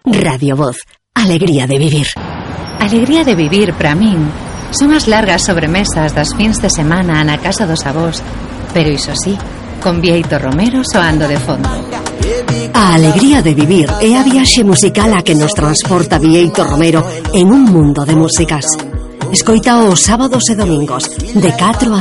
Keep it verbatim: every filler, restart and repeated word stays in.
Radio Voz. Alegría de vivir. Alegría de vivir, para min, son as largas sobremesas das fins de semana na casa dos avós, pero iso sí, con Bieito Romero soando de fondo. A alegría de vivir é a viaxe musical a que nos transporta Bieito Romero en un mundo de músicas. Escoita os sábados e domingos, de catro a